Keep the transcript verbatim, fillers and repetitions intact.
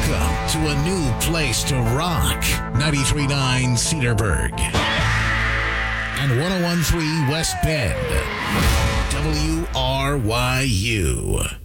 Welcome to a new place to rock. ninety-three point nine Cedarburg and one oh one point three West Bend. W R Y U.